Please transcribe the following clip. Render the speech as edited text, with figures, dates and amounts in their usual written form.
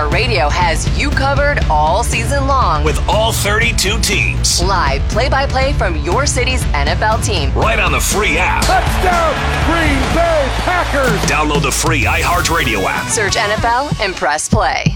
iHeartRadio has you covered all season long. With all 32 teams. Live play-by-play from your city's NFL team. Right on the free app. Touchdown, Green Bay Packers! Download the free iHeartRadio app. Search NFL and press play.